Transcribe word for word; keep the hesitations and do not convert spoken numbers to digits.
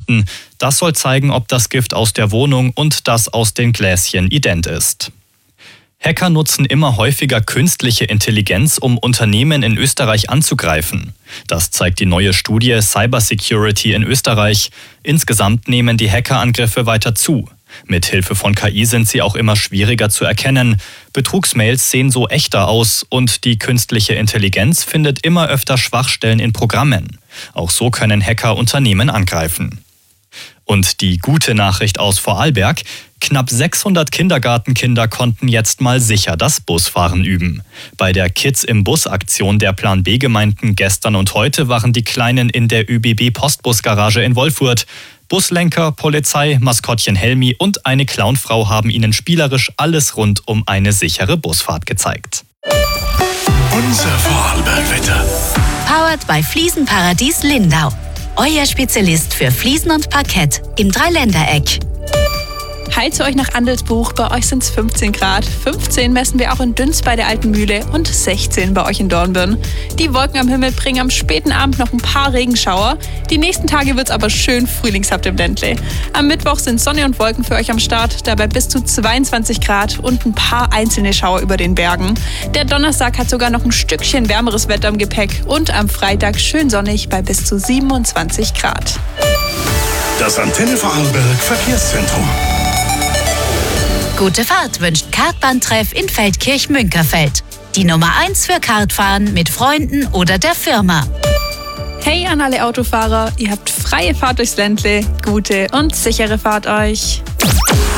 finden. Das soll zeigen, ob das Gift aus der Wohnung und das aus den Gläschen ident ist. Hacker nutzen immer häufiger künstliche Intelligenz, um Unternehmen in Österreich anzugreifen. Das zeigt die neue Studie Cybersecurity in Österreich. Insgesamt nehmen die Hackerangriffe weiter zu. Mit Hilfe von K I sind sie auch immer schwieriger zu erkennen. Betrugsmails sehen so echter aus und die künstliche Intelligenz findet immer öfter Schwachstellen in Programmen. Auch so können Hacker Unternehmen angreifen. Und die gute Nachricht aus Vorarlberg: Knapp sechshundert Kindergartenkinder konnten jetzt mal sicher das Busfahren üben. Bei der Kids im Bus-Aktion der Plan B-Gemeinden gestern und heute waren die Kleinen in der ÖBB-Postbusgarage in Wolfurt. Buslenker, Polizei, Maskottchen Helmi und eine Clownfrau haben ihnen spielerisch alles rund um eine sichere Busfahrt gezeigt. Unser Vorarlberg-Wetter. Powered by Fliesenparadies Lindau. Euer Spezialist für Fliesen und Parkett im Dreiländereck. Hi zu euch nach Andelsbuch. Bei euch sind es fünfzehn Grad. fünfzehn messen wir auch in Düns bei der Alten Mühle und sechzehn bei euch in Dornbirn. Die Wolken am Himmel bringen am späten Abend noch ein paar Regenschauer. Die nächsten Tage wird es aber schön frühlingshaft im Ländle. Am Mittwoch sind Sonne und Wolken für euch am Start. Dabei bis zu zweiundzwanzig Grad und ein paar einzelne Schauer über den Bergen. Der Donnerstag hat sogar noch ein Stückchen wärmeres Wetter im Gepäck. Und am Freitag schön sonnig bei bis zu siebenundzwanzig Grad. Das Antenne Vorarlberg Verkehrszentrum. Gute Fahrt wünscht Kartbahntreff in Feldkirch-Münkerfeld. Die Nummer eins für Kartfahren mit Freunden oder der Firma. Hey an alle Autofahrer, ihr habt freie Fahrt durchs Ländle. Gute und sichere Fahrt euch.